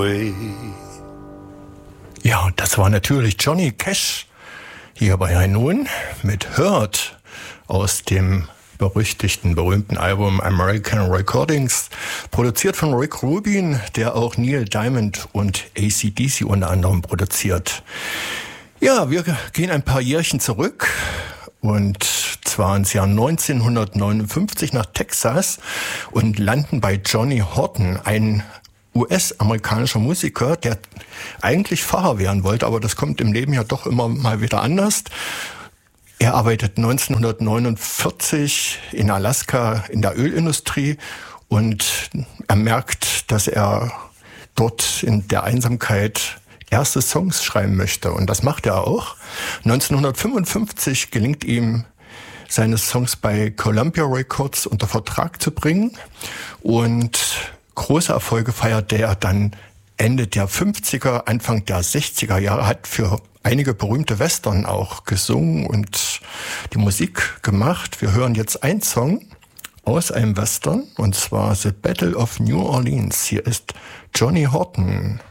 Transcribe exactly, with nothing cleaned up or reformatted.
Ja, das war natürlich Johnny Cash hier bei High Noon mit Hurt aus dem berüchtigten, berühmten Album American Recordings, produziert von Rick Rubin, der auch Neil Diamond und A C D C unter anderem produziert. Ja, wir gehen ein paar Jährchen zurück und zwar ins Jahr neunzehnhundertneunundfünfzig nach Texas und landen bei Johnny Horton, ein U S-amerikanischer Musiker, der eigentlich Pfarrer werden wollte, aber das kommt im Leben ja doch immer mal wieder anders. Er arbeitet neunzehnhundertneunundvierzig in Alaska in der Ölindustrie und er merkt, dass er dort in der Einsamkeit erste Songs schreiben möchte. Und das macht er auch. neunzehnhundertfünfundfünfzig gelingt ihm, seine Songs bei Columbia Records unter Vertrag zu bringen. Und große Erfolge feierte er dann Ende der fünfziger, Anfang der sechziger Jahre, hat für einige berühmte Western auch gesungen und die Musik gemacht. Wir hören jetzt einen Song aus einem Western, und zwar The Battle of New Orleans. Hier ist Johnny Horton.